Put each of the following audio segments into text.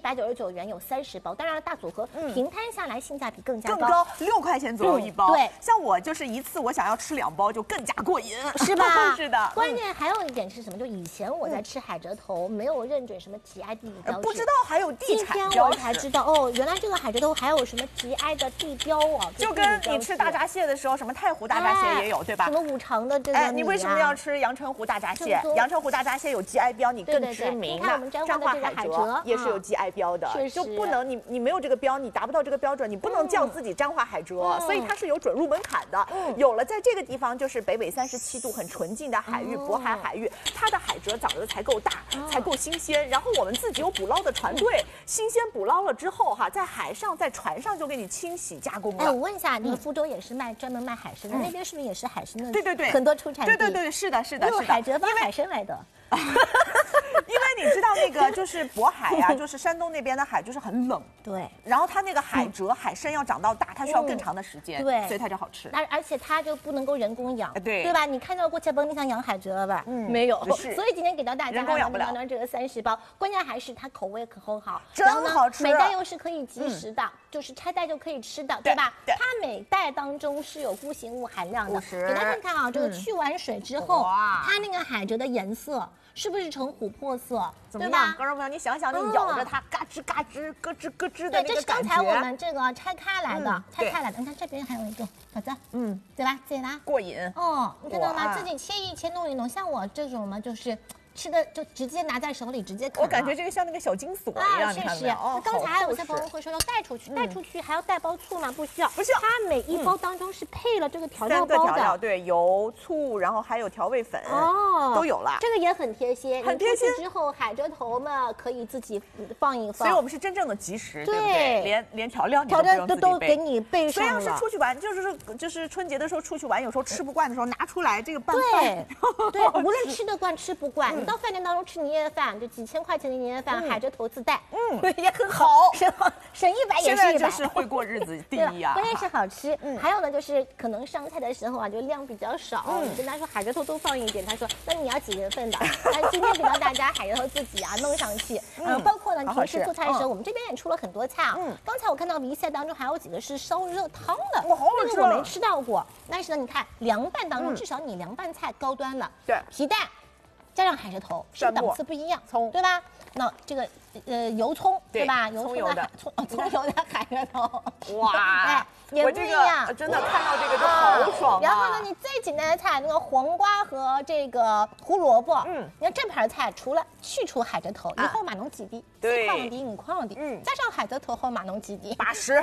199元有30包，当然大组合平摊下来性价比更加高，6块钱左右一包。 对， 像我就是一次我想要吃2包就更加过瘾， 是吧？ 是的。 关键还有一点是什么？就以前我在吃海蜇头没有认准什么 GI 地理标志， 不知道还有地产标志。 今天我才知道哦，原来这个海蜇头还有什么 GI 的地标啊！ 就跟你吃大闸蟹的时候，什么太湖大闸蟹也有，对吧？ 什么五常的这个， 你为什么要吃阳澄湖大闸蟹？阳澄湖大闸蟹有 GI 标，你更知名。 那我们彰化的这个海蜇也是有 GI 标的，就不能你没有这个标，你达不到这个标准，你不能叫自己彰化海蜇，所以它是有准入门槛的。有了在这个地方就是北纬37度很纯净的海域，渤海海域，它的海蜇长得才够大，才够新鲜。然后我们自己有捕捞的船队，新鲜捕捞了之后哈，在海上在船上就给你清洗加工了。 我问一下，那个福州也是专门卖海参的，那边是不是也是海参的？ 对， 很多出产地。 对，是的。 海蜇帮海参来的。 因为你知道那个就是渤海呀，就是山东那边的海就是很冷， 对。 然后它那个海蜇、海参要长到大，它需要更长的时间， 对， 所以它就好吃。 而且它就不能够人工养， 对吧？你看到过在本地上养海蜇了吧？没有。所以今天给到大家人工养不了这个30包，关键还是它口味可很好， 真好吃。 每袋又是可以即食的，就是拆袋就可以吃的，对吧？它每袋当中是有固形物含量的。给大家看啊，这个去完水之后，它那个海蜇的颜色是不是呈琥珀色？ 怎么样，观众朋友，你想想，你咬着它，嘎吱嘎吱、咯吱咯吱的那个感觉。 对，这是刚才我们这个拆开来的，你看这边还有一个嫂子，对吧？自己拿， 过瘾。 你看到吗？自己切一切弄一弄，像我这种嘛，就是吃的就直接拿在手里直接啃。 我感觉这个像那个小金锁一样， 确实。刚才有些朋友会说要带出去，带出去还要带包醋吗？不需要，它每一包当中是配了这个调料包的。 调料，对，油、醋，然后还有调味粉，都有了。 这个也很贴心， 很贴心。 之后海蜇头嘛，可以自己放一放。 所以我们是真正的即食，对不对？连调料都给你备上了。 所以要是出去玩，就是春节的时候出去玩，有时候吃不惯的时候拿出来这个拌饭。 对，无论吃得惯吃不惯，你到饭店当中吃年夜饭，就几千块钱的年夜饭，海蜇头自带， 也很好， 省100也是100。 现在就是会过日子第一啊， 关键是好吃。还有呢，就是可能上菜的时候啊，就量比较少，你跟他说海蜇头多放一点，他说那你要几人份的？那今天给到大家海蜇头自己啊弄上去，包括呢平时做菜的时候，我们这边也出了很多菜啊。刚才我看到比赛当中还有几个是烧热汤的，那个我没吃到过。但是呢，你看凉拌当中，至少你凉拌菜高端了， 对， 皮蛋加上海蜇头，是不是档次不一样？葱，对吧？那这个油葱，对吧？ 葱油的海蜇头， 哇， 也不一样。 真的看到这个就好爽啊！ 然后呢，你最简单的菜，那个黄瓜和这个胡萝卜，你看这盘菜除了去除海蜇头，以后码农几滴， 对， 矿滴五矿滴，加上海蜇头后码农几滴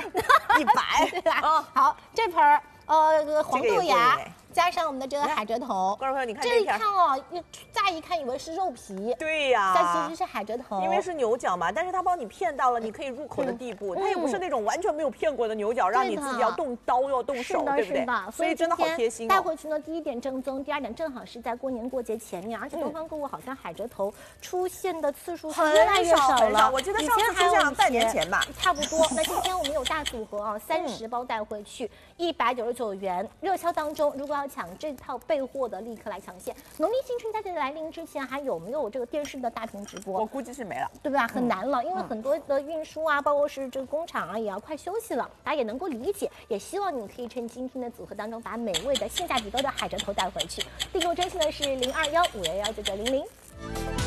，80、100， 对吧？好，这盘黄豆芽。加上我们的这个海蜇头， 观众朋友，你看这一看哦，乍一看以为是肉皮， 对呀， 但其实是海蜇头， 因为是牛角嘛，但是它帮你骗到了你可以入口的地步，它也不是那种完全没有骗过的牛角，让你自己要动刀要动手，对不对？所以真的好贴心。 带回去呢，第一点正宗，第二点正好是在过年过节前面，而且东方购物好像海蜇头出现的次数是越来越少了。 我记得上次出现半年前吧， 差不多。那今天我们有大组合啊，30包带回去，199元。热销当中，如果要抢这套备货的，立刻来抢线。农历新春佳节来临之前，还有没有这个电视的大屏直播？ 我估计是没了， 对吧？很难了，因为很多的运输啊，包括是这个工厂啊，也要快休息了，大家也能够理解。也希望你可以趁今天的组合当中，把美味的、性价比高的海蜇头带回去。订购专线呢是021-511-9900。